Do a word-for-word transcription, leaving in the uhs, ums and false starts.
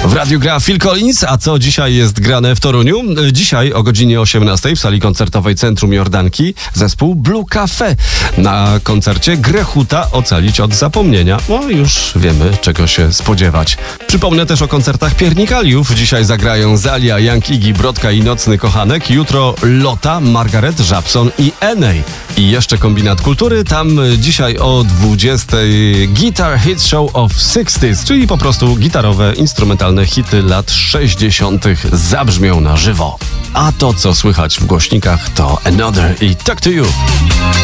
W radiu gra Phil Collins, a co dzisiaj jest grane w Toruniu? Dzisiaj o godzinie osiemnastej w sali koncertowej Centrum Jordanki zespół Blue Cafe. Na koncercie Grechuta ocalić od zapomnienia. No już wiemy, czego się spodziewać. Przypomnę też o koncertach Piernikaliów. Dzisiaj zagrają Zalia, Young Iggy, Brodka i Nocny Kochanek. Jutro Lota, Margaret, Żabson i Enej. I jeszcze kombinat kultury. Tam dzisiaj o dwudziestej Guitar Hit Show of sixties, czyli po prostu gitarowe, instrumentalne hity lat sześćdziesiątych zabrzmią na żywo. A to, co słychać w głośnikach, to Another i Talk to You.